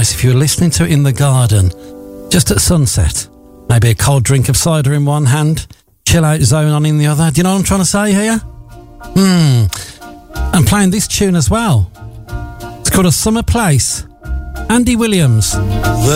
nice if you were listening to it in the garden, just at sunset. Maybe a cold drink of cider in one hand, chill out zone on in the other. Do you know what I'm trying to say here? And playing this tune as well. It's called A Summer Place. Andy Williams.